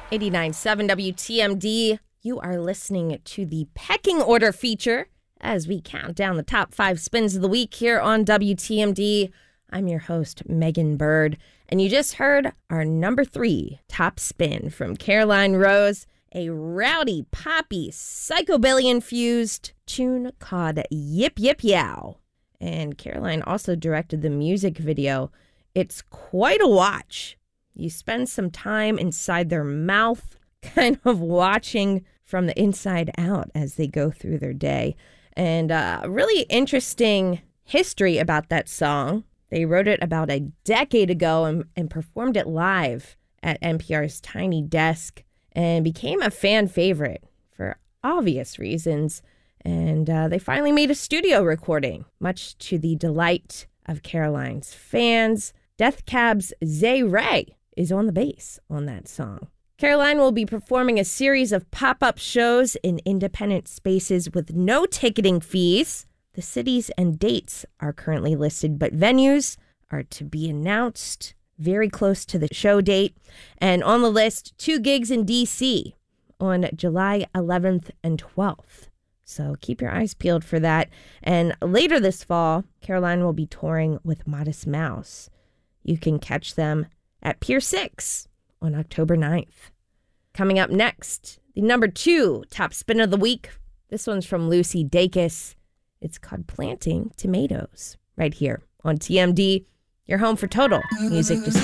89.7 WTMD. You are listening to the Pecking Order feature as we count down the top 5 spins of the week here on WTMD. I'm your host, Megan Bird, and you just heard our number 3 top spin from Caroline Rose, a rowdy, poppy, psychobilly-infused tune called Yip Yip Yow. And Caroline also directed the music video. It's quite a watch. You spend some time inside their mouth, kind of watching from the inside out as they go through their day. And really interesting history about that song. They wrote it about a decade ago and performed it live at NPR's Tiny Desk and became a fan favorite for obvious reasons. And they finally made a studio recording, much to the delight of Caroline's fans. Death Cab's Zay Ray is on the bass on that song. Caroline will be performing a series of pop-up shows in independent spaces with no ticketing fees. The cities and dates are currently listed, but venues are to be announced very close to the show date. And on the list, 2 gigs in D.C. on July 11th and 12th. So keep your eyes peeled for that. And later this fall, Caroline will be touring with Modest Mouse. You can catch them at Pier 6 on October 9th. Coming up next, the number 2 top spin of the week. This one's from Lucy Dacus. It's called Planting Tomatoes, right here on TMD, your home for total music discovery.